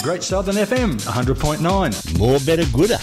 Great Southern FM 100.9. More better gooder.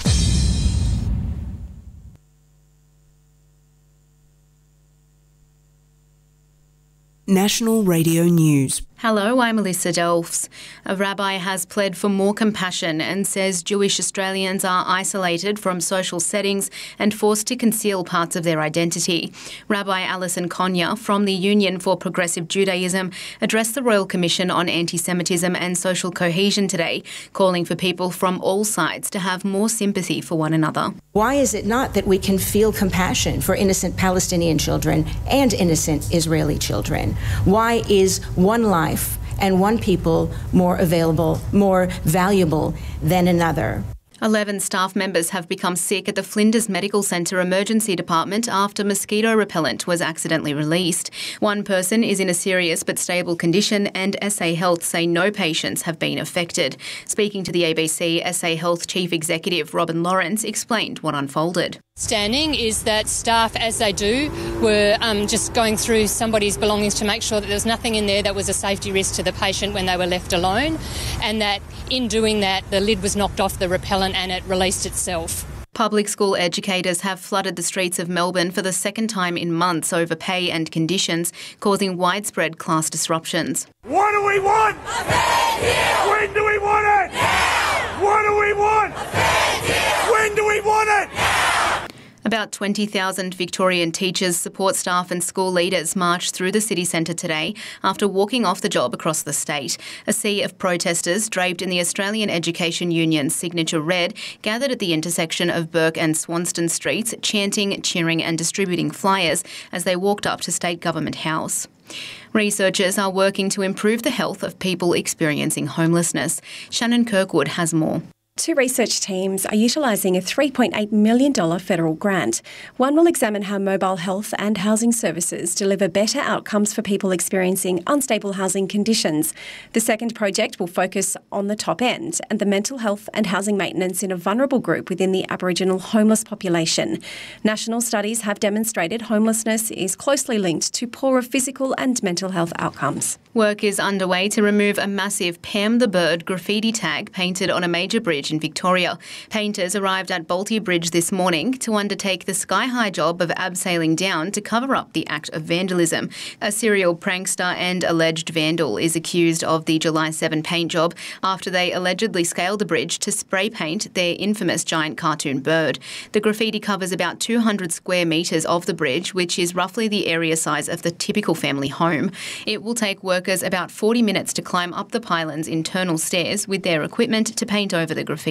National Radio News. Hello, I'm Alyssa Delfs. A rabbi has pled for more compassion and says Jewish Australians are isolated from social settings and forced to conceal parts of their identity. Rabbi Alison Konya from the Union for Progressive Judaism addressed the Royal Commission on Anti-Semitism and Social Cohesion today, calling for people from all sides to have more sympathy for one another. Why is it not that we can feel compassion for innocent Palestinian children and innocent Israeli children? Why is one life and one people more available, more valuable than another? 11 staff members have become sick at the Flinders Medical Centre Emergency Department after mosquito repellent was accidentally released. One person is in a serious but stable condition, and SA Health say no patients have been affected. Speaking to the ABC, SA Health Chief Executive Robin Lawrence explained what unfolded. Standing is that staff, as they do, were just going through somebody's belongings to make sure that there was nothing in there that was a safety risk to the patient when they were left alone, and that in doing that the lid was knocked off the repellent and it released itself. Public school educators have flooded the streets of Melbourne for the second time in months over pay and conditions, causing widespread class disruptions. What do we want? A fair deal! When do we want it? Now! What do we want? A fair deal! When do we want it? Now! About 20,000 Victorian teachers, support staff and school leaders marched through the city centre today after walking off the job across the state. A sea of protesters draped in the Australian Education Union's signature red gathered at the intersection of Burke and Swanston Streets, chanting, cheering and distributing flyers as they walked up to State Government House. Researchers are working to improve the health of people experiencing homelessness. Shannon Kirkwood has more. Two research teams are utilising a $3.8 million federal grant. One will examine how mobile health and housing services deliver better outcomes for people experiencing unstable housing conditions. The second project will focus on the top end and the mental health and housing maintenance in a vulnerable group within the Aboriginal homeless population. National studies have demonstrated homelessness is closely linked to poorer physical and mental health outcomes. Work is underway to remove a massive Pam the Bird graffiti tag painted on a major bridge in Victoria. Painters arrived at Balti Bridge this morning to undertake the sky-high job of abseiling down to cover up the act of vandalism. A serial prankster and alleged vandal is accused of the July 7 paint job after they allegedly scaled the bridge to spray paint their infamous giant cartoon bird. The graffiti covers about 200 square metres of the bridge, which is roughly the area size of the typical family home. It will take workers about 40 minutes to climb up the pylon's internal stairs with their equipment to paint over the graffiti.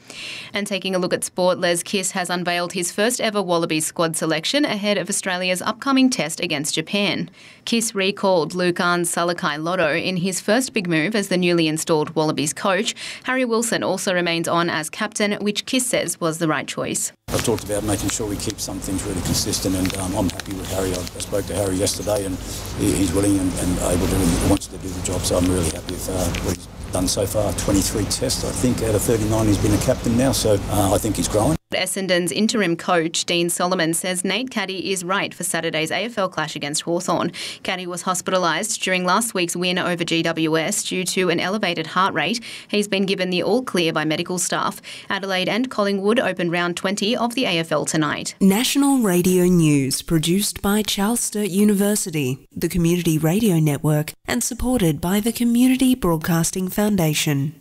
And taking a look at sport, Les Kiss has unveiled his first ever Wallabies squad selection ahead of Australia's upcoming test against Japan. Kiss recalled Lukan Salakai-Lotto in his first big move as the newly installed Wallabies coach. Harry Wilson also remains on as captain, which Kiss says was the right choice. I've talked about making sure we keep some things really consistent, and I'm happy with Harry. I spoke to Harry yesterday, and he's willing and able to and wants to do the job, so I'm really happy with what he's done so far. 23 tests, I think, out of 39 he's been a captain now, so I think he's growing. Essendon's interim coach, Dean Solomon, says Nate Caddy is right for Saturday's AFL clash against Hawthorn. Caddy was hospitalised during last week's win over GWS due to an elevated heart rate. He's been given the all-clear by medical staff. Adelaide and Collingwood open round 20 of the AFL tonight. National Radio News, produced by Charles Sturt University, the Community Radio Network, and supported by the Community Broadcasting Foundation.